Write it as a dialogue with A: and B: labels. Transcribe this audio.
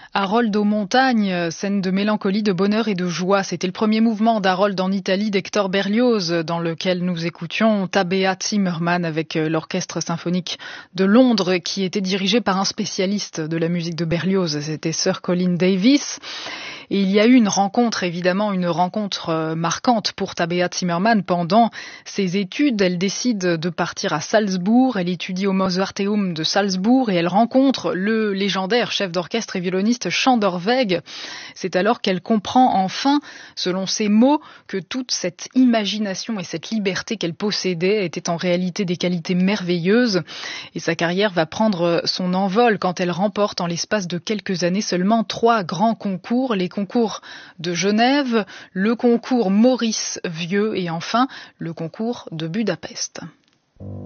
A: Harold aux montagnes, scène de mélancolie, de bonheur et de joie. C'était le premier mouvement d'Harold en Italie d'Hector Berlioz, dans lequel nous écoutions Tabea Zimmermann avec l'orchestre symphonique de Londres, qui était dirigé par un spécialiste de la musique de Berlioz. C'était Sir Colin Davis. Et il y a eu une rencontre, évidemment, une rencontre marquante pour Tabea Zimmermann. Pendant ses études, elle décide de partir à Salzbourg. Elle étudie au Mozarteum de Salzbourg et elle rencontre le légendaire chef d'orchestre et violoniste Schanderweg. C'est alors qu'elle comprend enfin, selon ses mots, que toute cette imagination et cette liberté qu'elle possédait étaient en réalité des qualités merveilleuses. Et sa carrière va prendre son envol quand elle remporte en l'espace de quelques années seulement 3 grands concours, les concours de Genève, le concours Maurice Vieux et enfin le concours de Budapest.